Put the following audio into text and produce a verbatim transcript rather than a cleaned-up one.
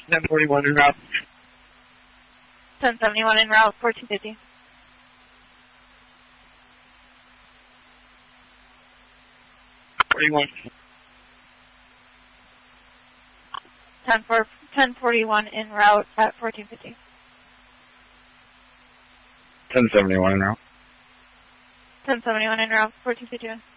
ten forty-one en route. ten seventy-one en route, fourteen fifty. forty-one. ten forty-one en route at fourteen fifty. ten seventy-one en route. ten seventy-one en route, fourteen fifty-one.